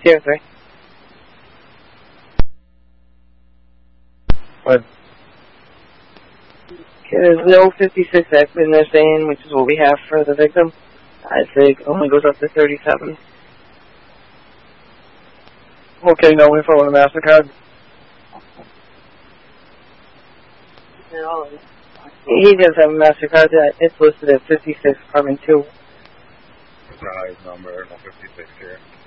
Tier 3. What? Okay, there's no 56X in there saying, which is what we have for the victim. I'd say it only goes up to 37. Okay, no info on the MasterCard? He does have a MasterCard. It's listed at 56, Apartment 2. That's not his number, no 56 here.